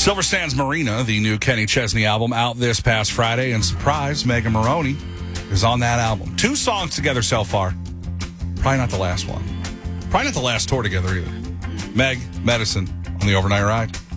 Silver Sands Marina, the new Kenny Chesney album, out this past Friday, and surprise, Megan Maroney is on that album. 2 songs together so far. Probably not the last one. Probably not the last tour together either. Meg, Medicine on the Overnight Ride.